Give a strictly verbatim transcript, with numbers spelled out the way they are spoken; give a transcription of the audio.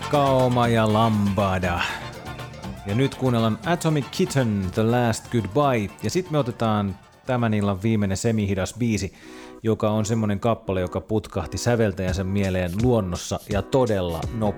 Kaoma ja Lambada. Ja nyt kuunnellaan Atomic Kitten, The Last Goodbye. Ja sitten me otetaan tämän illan viimeinen semihidas biisi, joka on semmonen kappale, joka putkahti säveltäjänsä mieleen luonnossa ja todella nopeasti.